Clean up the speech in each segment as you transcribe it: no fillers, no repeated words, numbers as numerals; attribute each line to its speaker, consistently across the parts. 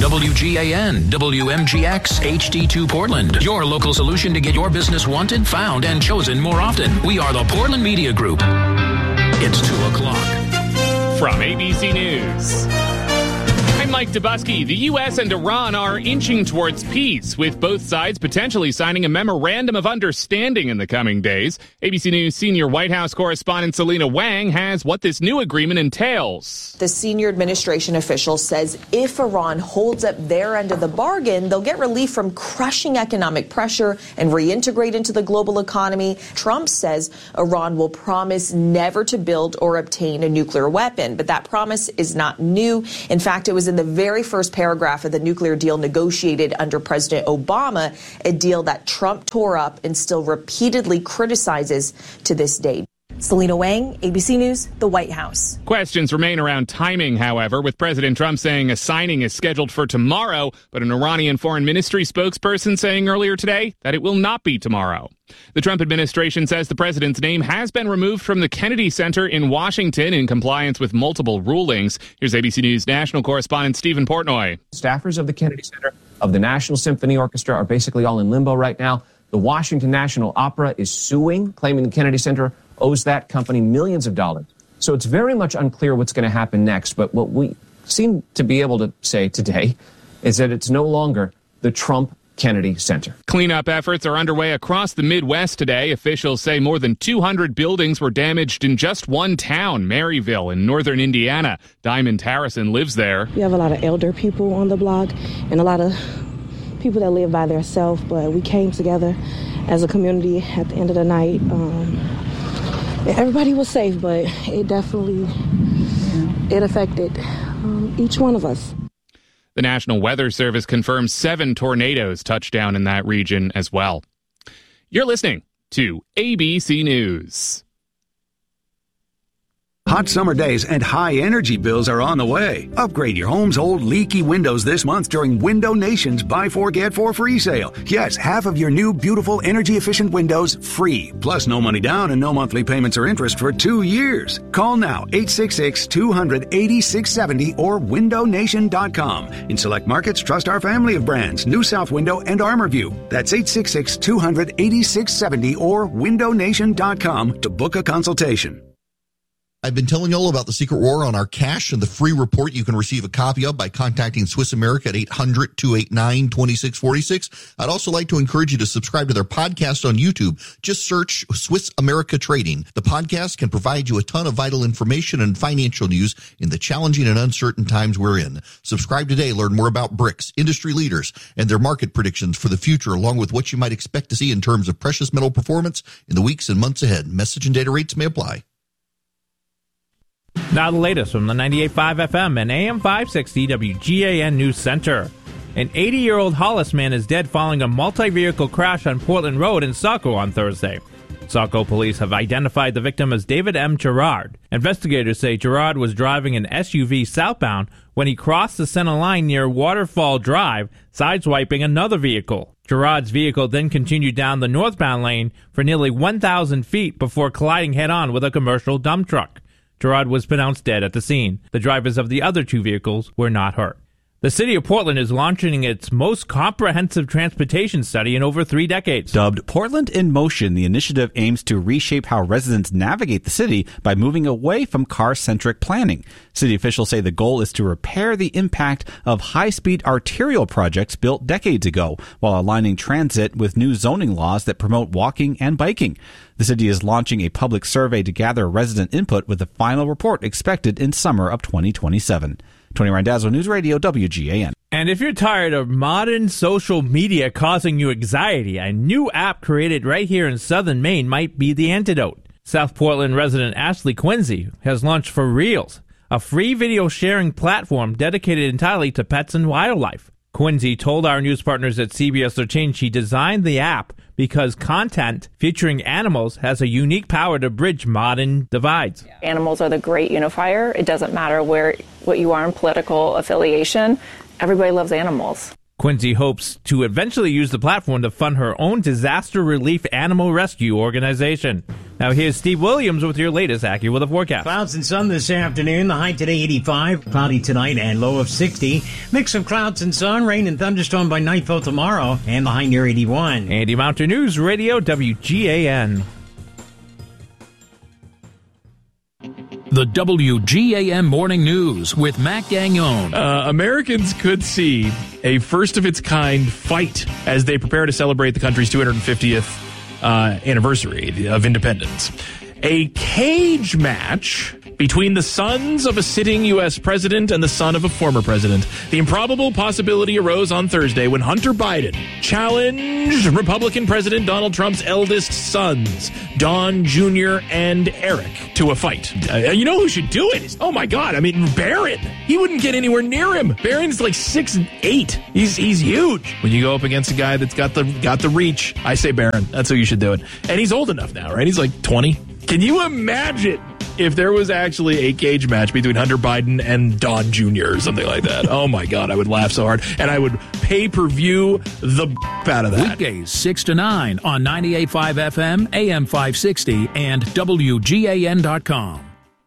Speaker 1: WGAN, WMGX, HD2 Portland. Your local solution to get your business wanted, found, and chosen more often. We are the Portland Media Group. It's 2 o'clock.
Speaker 2: From ABC News, I'm Mike Dubusky. The U.S. and Iran are inching towards peace, with both sides potentially signing a memorandum of understanding in the coming days. ABC News senior White House correspondent Selena Wang has what this new agreement entails.
Speaker 3: The senior administration official says if Iran holds up their end of the bargain, they'll get relief from crushing economic pressure and reintegrate into the global economy. Trump says Iran will promise never to build or obtain a nuclear weapon, but that promise is not new. In fact, it was in the very first paragraph of the nuclear deal negotiated under President Obama, a deal that Trump tore up and still repeatedly criticizes to this day. Selena Wang, ABC News, the White House.
Speaker 2: Questions remain around timing, however, with President Trump saying a signing is scheduled for tomorrow, but an Iranian foreign ministry spokesperson saying earlier today that it will not be tomorrow. The Trump administration says the president's name has been removed from the Kennedy Center in Washington in compliance with multiple rulings. Here's ABC News national correspondent Stephen Portnoy.
Speaker 4: Staffers of the Kennedy Center, of the National Symphony Orchestra, are basically all in limbo right now. The Washington National Opera is suing, claiming the Kennedy Center owes that company millions of dollars. So it's very much unclear what's going to happen next. But what we seem to be able to say today is that it's no longer the Trump Kennedy Center.
Speaker 2: Cleanup efforts are underway across the Midwest today. Officials say more than 200 buildings were damaged in just one town, Maryville, in northern Indiana. Diamond Harrison lives there.
Speaker 5: We have a lot of elder people on the block and a lot of people that live by themselves, but we came together as a community at the end of the night. Everybody was safe, but it definitely it affected each one of us.
Speaker 2: The National Weather Service confirms 7 tornadoes touched down in that region as well. You're listening to ABC News.
Speaker 6: Hot summer days and high energy bills are on the way. Upgrade your home's old leaky windows this month during Window Nation's Buy 4 Get 4 free sale. Yes, half of your new beautiful energy efficient windows free. Plus no money down and no monthly payments or interest for 2 years. Call now 866-200-8670 or windownation.com. In select markets, trust our family of brands, New South Window and ArmorView. That's 866-200-8670 or windownation.com to book a consultation.
Speaker 7: I've been telling you all about the secret war on our cash and the free report you can receive a copy of by contacting Swiss America at 800-289-2646. I'd also like to encourage you to subscribe to their podcast on YouTube. Just search Swiss America Trading. The podcast can provide you a ton of vital information and financial news in the challenging and uncertain times we're in. Subscribe today. Learn more about BRICS, industry leaders, and their market predictions for the future, along with what you might expect to see in terms of precious metal performance in the weeks and months ahead. Message and data rates may apply.
Speaker 8: Now the latest from the 98.5 FM and AM 560 WGAN News Center. An 80-year-old Hollis man is dead following a multi-vehicle crash on Portland Road in Saco on Thursday. Saco police have identified the victim as David M. Gerard. Investigators say Gerard was driving an SUV southbound when he crossed the center line near Waterfall Drive, sideswiping another vehicle. Gerard's vehicle then continued down the northbound lane for nearly 1,000 feet before colliding head-on with a commercial dump truck. Gerard was pronounced dead at the scene. The drivers of the other 2 vehicles were not hurt. The city of Portland is launching its most comprehensive transportation study in over 3 decades.
Speaker 9: Dubbed Portland in Motion, the initiative aims to reshape how residents navigate the city by moving away from car-centric planning. City officials say the goal is to repair the impact of high-speed arterial projects built decades ago, while aligning transit with new zoning laws that promote walking and biking. The city is launching a public survey to gather resident input, with the final report expected in summer of 2027. Tony Randazzo, News Radio, WGAN.
Speaker 8: And if you're tired of modern social media causing you anxiety, a new app created right here in southern Maine might be the antidote. South Portland resident Ashley Quincy has launched For Reels, a free video sharing platform dedicated entirely to pets and wildlife. Quincy told our news partners at CBS 13 she designed the app because content featuring animals has a unique power to bridge modern divides.
Speaker 10: Animals are the great unifier. It doesn't matter what you are in political affiliation. Everybody loves animals.
Speaker 8: Quincy hopes to eventually use the platform to fund her own disaster relief animal rescue organization. Now here's Steve Williams with your latest AccuWeather forecast.
Speaker 11: Clouds and sun this afternoon. The high today 85, cloudy tonight and low of 60. Mix of clouds and sun, rain and thunderstorm by nightfall tomorrow, and the high near 81.
Speaker 8: Andy Mountain News Radio, WGAN.
Speaker 1: The WGAN Morning News with Mac Gagnon.
Speaker 12: Americans could see a first-of-its-kind fight as they prepare to celebrate the country's 250th anniversary of independence. A cage match between the sons of a sitting U.S. president and the son of a former president. The improbable possibility arose on Thursday when Hunter Biden challenged Republican President Donald Trump's eldest sons, Don Jr. and Eric, to a fight. You know who should do it? Oh, my God. I mean, Barron. He wouldn't get anywhere near him. Barron's like 6'8". He's huge. When you go up against a guy that's got the reach, I say Barron. That's who you should do it. And he's old enough now, right? He's like 20. Can you imagine if there was actually a cage match between Hunter Biden and Don Jr. or something like that? Oh, my God. I would laugh so hard. And I would pay-per-view the out of that.
Speaker 1: Weekdays 6 to 9 on 98.5 FM, AM 560, and WGAN.com.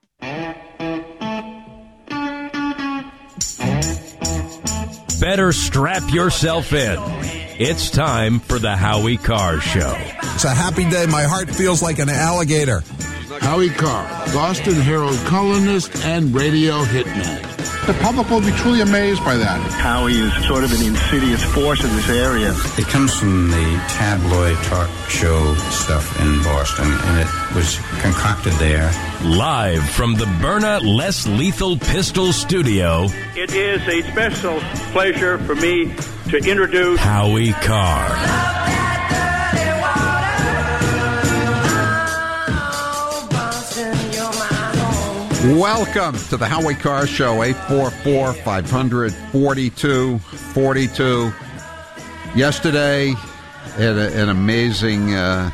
Speaker 13: Better strap yourself in. It's time for the Howie Carr Show.
Speaker 14: It's a happy day. My heart feels like an alligator.
Speaker 15: Howie Carr, Boston Herald columnist and radio hitman. The public will be truly amazed by that.
Speaker 16: Howie is sort of an insidious force in this area.
Speaker 17: It comes from the tabloid talk show stuff in Boston, and it was concocted there.
Speaker 13: Live from the Byrna Less Lethal Pistol Studio,
Speaker 18: it is a special pleasure for me to introduce
Speaker 13: Howie Carr.
Speaker 19: Welcome to the Howie Carr Show, 844-500-4242. Yesterday, an amazing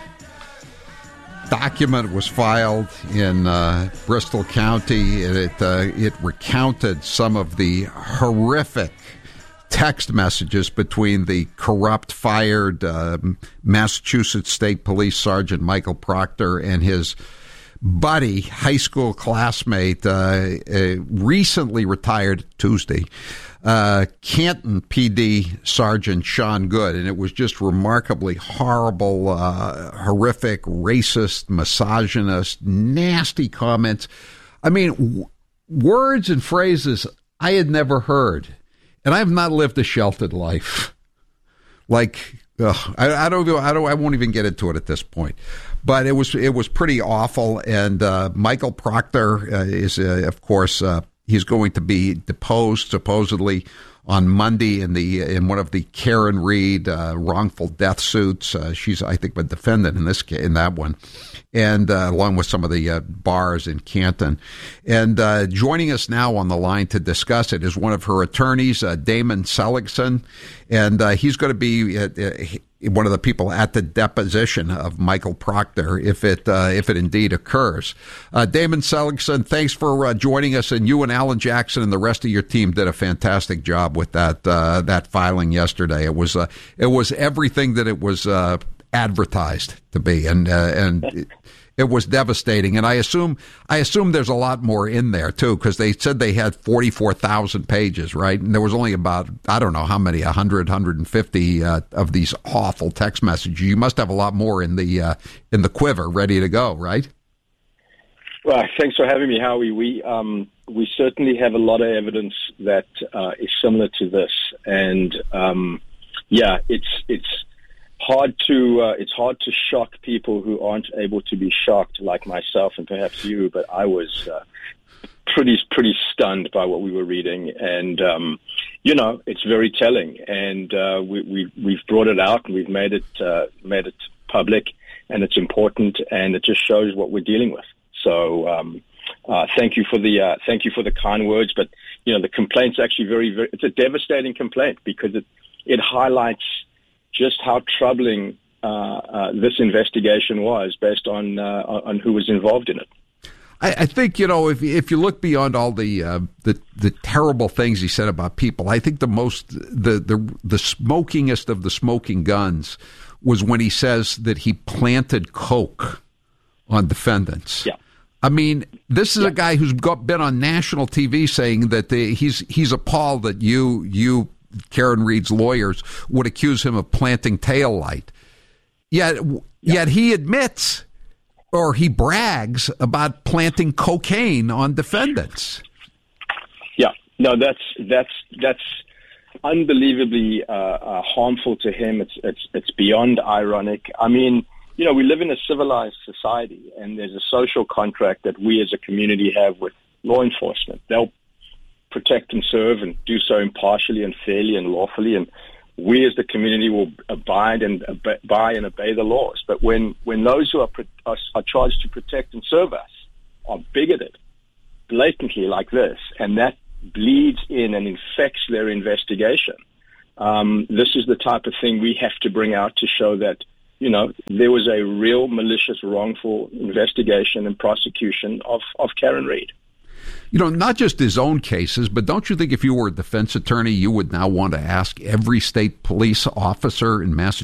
Speaker 19: document was filed in Bristol County. It recounted some of the horrific text messages between the corrupt, fired Massachusetts State Police Sergeant Michael Proctor and his buddy, high school classmate, recently retired Tuesday, Canton PD Sergeant Sean Good. And it was just remarkably horrible, horrific, racist, misogynist, nasty comments. I mean, words and phrases I had never heard. And I have not lived a sheltered life. Like, I won't even get into it at this point. But it was pretty awful, and Michael Proctor is, of course, he's going to be deposed supposedly on Monday in one of the Karen Reed wrongful death suits. She's, I think, a defendant in that one, and along with some of the bars in Canton. And joining us now on the line to discuss it is one of her attorneys, Damon Seligson, and he's going to be one of the people at the deposition of Michael Proctor, if it indeed occurs. Damon Seligson, thanks for joining us, and you and Alan Jackson and the rest of your team did a fantastic job with that filing yesterday. It was everything that it was advertised to be, and it was devastating. And I assume there's a lot more in there too, because they said they had 44,000 pages, right? And there was only about, I don't know how many, 100, 150 of these awful text messages. You must have a lot more in the quiver, ready to go, right?
Speaker 20: Well, thanks for having me, Howie. We certainly have a lot of evidence that is similar to this, and it's hard to shock people who aren't able to be shocked, like myself and perhaps you. But I was pretty stunned by what we were reading, and it's very telling. And we've brought it out and we've made it public, and it's important, and it just shows what we're dealing with. So thank you for the kind words. But the complaint's actually very it's a devastating complaint, because it highlights just how troubling this investigation was, based on who was involved in it.
Speaker 19: I think, if you look beyond all the terrible things he said about people, I think the smokingest of the smoking guns was when he says that he planted coke on defendants.
Speaker 20: Yeah.
Speaker 19: I mean, this is a guy who's been on national TV saying that he's appalled that you, Karen Reed's lawyers, would accuse him of planting tail light. Yet he admits, or he brags about planting cocaine on defendants.
Speaker 20: Yeah, no, that's unbelievably harmful to him. It's beyond ironic. I mean, you know, we live in a civilized society, and there's a social contract that we as a community have with law enforcement. They'll protect and serve and do so impartially and fairly and lawfully, and we as the community will abide and obey the laws. But when those who are charged to protect and serve us are bigoted blatantly like this, and that bleeds in and infects their investigation, this is the type of thing we have to bring out to show that, you know, there was a real malicious, wrongful investigation and prosecution of Karen Reed.
Speaker 19: You know, not just his own cases, but don't you think if you were a defense attorney, you would now want to ask every state police officer in Massachusetts